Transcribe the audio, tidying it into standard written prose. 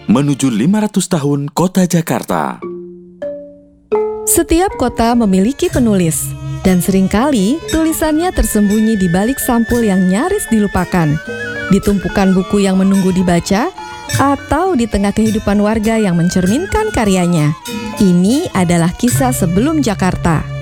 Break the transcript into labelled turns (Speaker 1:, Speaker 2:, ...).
Speaker 1: menuju 500 tahun Kota Jakarta.
Speaker 2: Setiap kota memiliki penulis, dan seringkali tulisannya tersembunyi di balik sampul yang nyaris dilupakan, di tumpukan buku yang menunggu dibaca, atau di tengah kehidupan warga yang mencerminkan karyanya. Ini adalah kisah sebelum Jakarta.